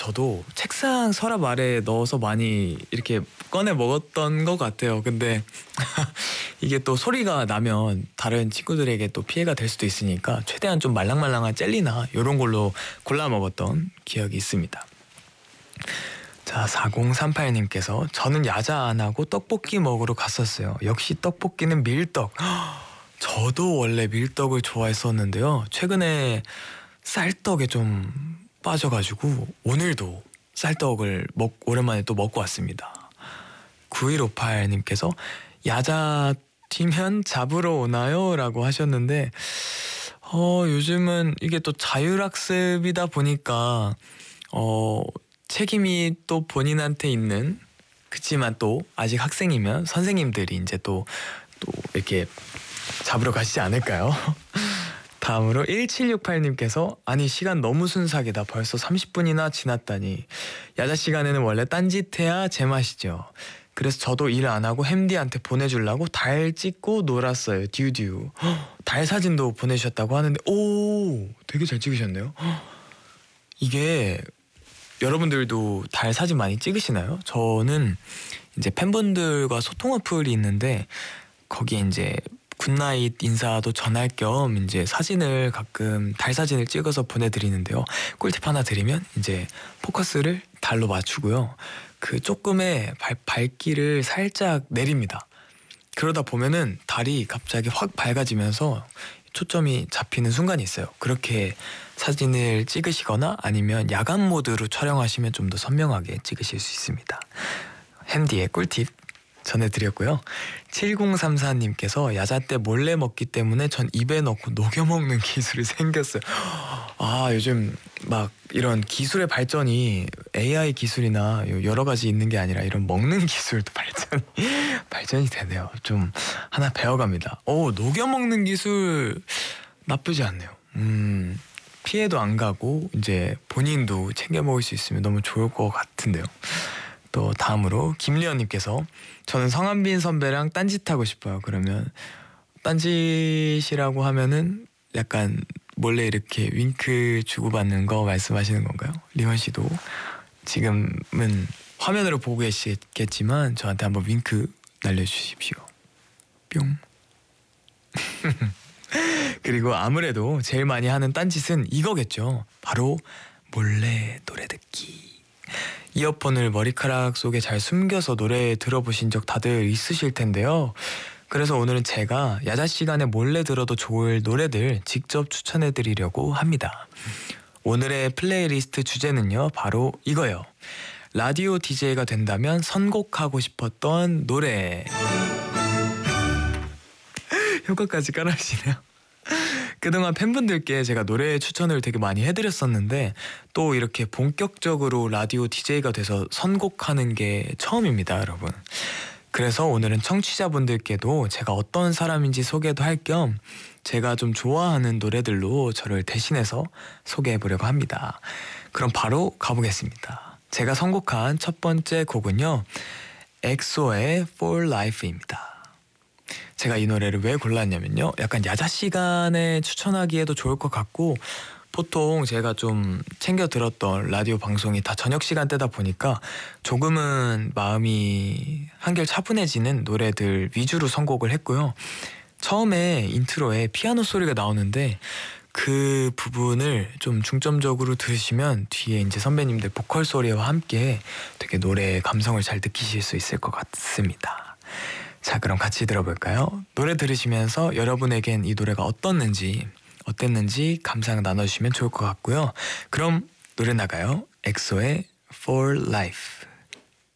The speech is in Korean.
저도 책상 서랍 아래에 넣어서 많이 이렇게 꺼내 먹었던 것 같아요. 근데 이게 또 소리가 나면 다른 친구들에게 또 피해가 될 수도 있으니까 최대한 좀 말랑말랑한 젤리나 이런 걸로 골라 먹었던 기억이 있습니다. 자, 4038님께서 저는 야자 안 하고 떡볶이 먹으러 갔었어요. 역시 떡볶이는 밀떡. 저도 원래 밀떡을 좋아했었는데요. 최근에 쌀떡에 좀 빠져가지고 오늘도 쌀떡을 오랜만에 또 먹고 왔습니다. 9158님께서 야자 뛰면 잡으러 오나요? 라고 하셨는데 요즘은 이게 또 자율학습이다 보니까 책임이 또 본인한테 있는, 그치만 또 아직 학생이면 선생님들이 이제 또 이렇게 잡으러 가시지 않을까요? 다음으로 1768님께서 아니 시간 너무 순삭이다. 벌써 30분이나 지났다니. 야자 시간에는 원래 딴짓해야 제맛이죠. 그래서 저도 일 안 하고 햄디한테 보내주려고 달 찍고 놀았어요. 듀듀. 달 사진도 보내주셨다고 하는데 오, 되게 잘 찍으셨네요. 이게 여러분들도 달 사진 많이 찍으시나요? 저는 이제 팬분들과 소통 어플이 있는데 거기에 이제 굿나잇 인사도 전할 겸 이제 사진을 가끔 달 사진을 찍어서 보내드리는데요. 꿀팁 하나 드리면 이제 포커스를 달로 맞추고요. 그 조금의 밝기를 살짝 내립니다. 그러다 보면은 달이 갑자기 확 밝아지면서 초점이 잡히는 순간이 있어요. 그렇게 사진을 찍으시거나 아니면 야간 모드로 촬영하시면 좀 더 선명하게 찍으실 수 있습니다. 햄디의 꿀팁 전해드렸고요. 7034님께서 야자 때 몰래 먹기 때문에 전 입에 넣고 녹여 먹는 기술이 생겼어요. 아, 요즘 막 이런 기술의 발전이 AI 기술이나 여러 가지 있는 게 아니라 이런 먹는 기술도 발전이 되네요. 좀 하나 배워갑니다. 녹여 먹는 기술 나쁘지 않네요. 피해도 안 가고 이제 본인도 챙겨 먹을 수 있으면 너무 좋을 것 같은데요. 또 다음으로 김리연님께서 저는 성한빈 선배랑 딴짓하고 싶어요. 그러면 딴짓이라고 하면은 약간 몰래 이렇게 윙크 주고받는 거 말씀하시는 건가요? 리원 씨도 지금은 화면으로 보고 계시겠지만 저한테 한번 윙크 날려주십시오. 뿅. 그리고 아무래도 제일 많이 하는 딴짓은 이거겠죠. 바로 몰래 노래 듣기. 이어폰을 머리카락 속에 잘 숨겨서 노래 들어보신 적 다들 있으실 텐데요. 그래서 오늘은 제가 야자 시간에 몰래 들어도 좋을 노래들 직접 추천해드리려고 합니다. 오늘의 플레이리스트 주제는요, 바로 이거예요. 라디오 DJ가 된다면 선곡하고 싶었던 노래. 효과까지 깔아주시네요. 그동안 팬분들께 제가 노래 추천을 되게 많이 해드렸었는데 또 이렇게 본격적으로 라디오 DJ가 돼서 선곡하는 게 처음입니다, 여러분. 그래서 오늘은 청취자분들께도 제가 어떤 사람인지 소개도 할 겸 제가 좀 좋아하는 노래들로 저를 대신해서 소개해보려고 합니다. 그럼 바로 가보겠습니다. 제가 선곡한 첫 번째 곡은요, 엑소의 For Life입니다. 제가 이 노래를 왜 골랐냐면요, 약간 야자 시간에 추천하기에도 좋을 것 같고 보통 제가 좀 챙겨 들었던 라디오 방송이 다 저녁 시간대다 보니까 조금은 마음이 한결 차분해지는 노래들 위주로 선곡을 했고요. 처음에 인트로에 피아노 소리가 나오는데 그 부분을 좀 중점적으로 들으시면 뒤에 이제 선배님들 보컬 소리와 함께 되게 노래의 감성을 잘 느끼실 수 있을 것 같습니다. 자, 그럼 같이 들어볼까요? 노래 들으시면서 여러분에겐 이 노래가 어땠는지 감상 나눠주시면 좋을 것 같고요. 그럼 노래 나가요. 엑소의 For Life.